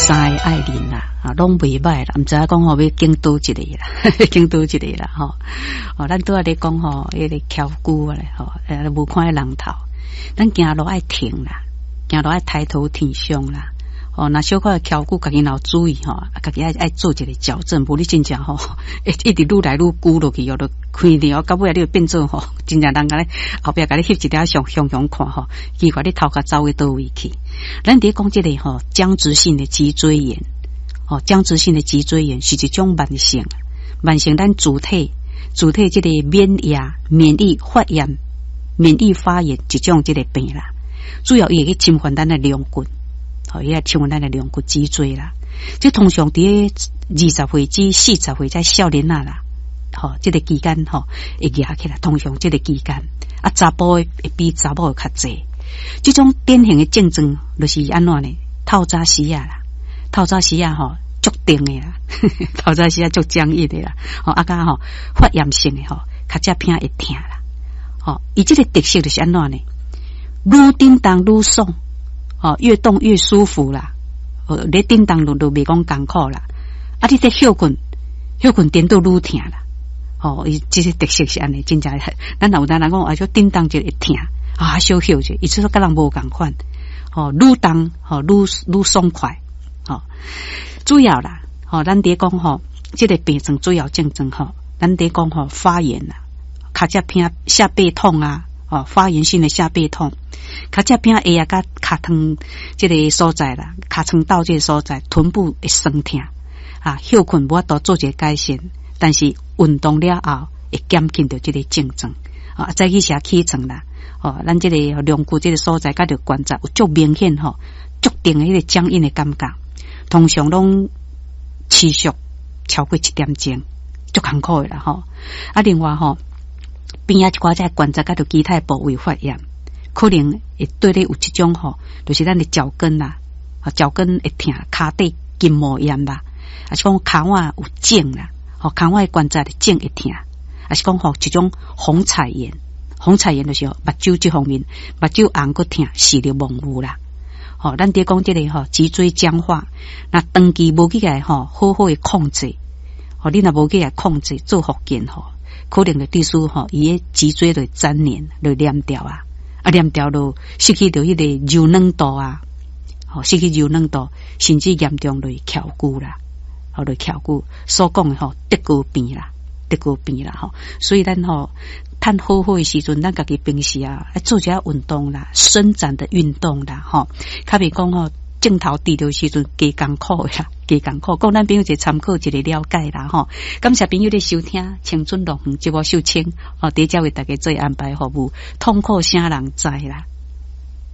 三个爱人啦，拢袂歹啦，毋知影讲吼要经倒一个啦，经倒一个啦吼。咱拄仔咧讲吼，迄个翘骨咧吼，无看人头，咱行路爱停啦，行路爱抬头挺胸啦。那小可翘骨，家己若有注意吼，家己爱做一个矫正，无你真正吼，一直愈来愈箍落去，又都开了，到尾你就变做吼，真正人家咧后壁甲你翕一条相看吼，奇怪你头壳走去倒位去。咱伫讲这个吼，僵直性的脊椎炎，僵直性的脊椎炎是一种慢性咱主体这个免疫发炎、免疫发炎一种这个病啦，主要伊会去侵犯咱的龙骨。伊来侵犯咱的龙骨脊椎啦，即通常伫20岁至40岁在少年啦，即个期间会压起来，通常即个期间查甫会比查某较济。即种典型的症状就是安怎呢？透早时啦，足定的啦，透早时足僵硬的啦，甲发炎性的较只偏会疼啦，伊即个特色就是安怎呢？愈叮当愈爽。越动越舒服啦，你叮当都袂讲艰苦啦，你在休困颠倒愈疼啦，伊这些特色是安尼，真正咱有当人讲就叮当就会疼小休者，伊说甲人无共款，愈动愈爽快，主要啦，咱伫讲这个病症主要症状咱伫讲发炎啦，较只偏下背痛啊。发炎性的下背痛，较这边下甲骹疼这个所在啦，骹床到这个所在，臀部会酸痛休困无法度做一个改善，但是运动了后会减轻到这个症状再去写起床啦，咱这个龙骨这个所在，甲着关节有足明显足定的迄个僵硬的感觉，通常拢持续超过1点钟，足艰苦的啦另外边一寡在关节甲着其他部位发炎，可能会对你有一种就是咱的脚跟啦，脚跟会疼，骹底筋膜炎啦，还是讲骹腕有肿啦，骹腕关节的肿会疼，还是讲一种虹彩炎就是目睭这方面，目睭红个疼，视力模糊啦。咱伫讲这个脊椎僵化，那长期无去来好好的控制，你若无去来控制做复健可能就致使伊的脊椎就粘连，就黏掉黏掉就失去到迄个柔软度失去柔软度，甚至严重就翘骨啦，就翘骨所讲的跌骨病啦，所以咱趁好的时阵，咱家己平时做一下运动啦，伸展的运动啦，较别讲镜头低着时阵加艰苦啦，加艰苦，讲咱朋友一个参考，一个了解啦感谢朋友的收听，青春乐园节目秀清，伫遮为大家做安排服务，痛苦啥人知啦。